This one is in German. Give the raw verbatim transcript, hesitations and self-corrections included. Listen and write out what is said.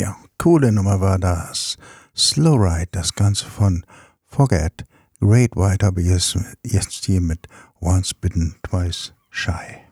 Ja, coole Nummer war das. Slow Ride, das Ganze von Forget. Great White habe ich jetzt hier mit Once Bitten, Twice Shy.